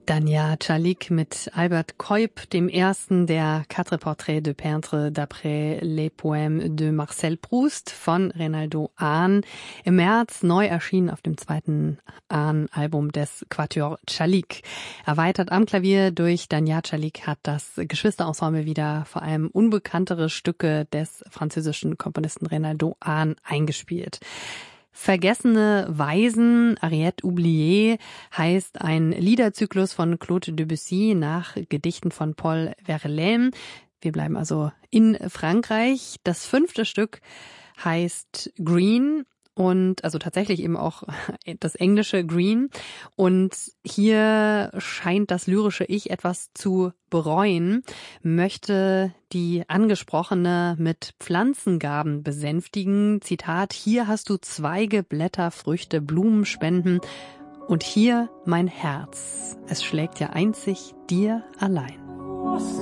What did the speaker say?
Dania Chalik mit Albert Kuyp, dem ersten der Quatre Portraits de Peintre d'après les Poèmes de Marcel Proust von Reynaldo Ahn. Im März neu erschienen auf dem zweiten Ahn-Album des Quatuor Chalik. Erweitert am Klavier durch Dania Chalik hat das Geschwisterensemble wieder vor allem unbekanntere Stücke des französischen Komponisten Reynaldo Ahn eingespielt. Vergessene Weisen, Ariette oubliée, heißt ein Liederzyklus von Claude Debussy nach Gedichten von Paul Verlaine. Wir bleiben also in Frankreich. Das 5. Stück heißt Green und also tatsächlich eben auch das englische Green. Und hier scheint das lyrische Ich etwas zu bereuen, möchte die Angesprochene mit Pflanzengaben besänftigen. Zitat: Hier hast du Zweige, Blätter, Früchte, Blumen spenden und hier mein Herz. Es schlägt ja einzig dir allein.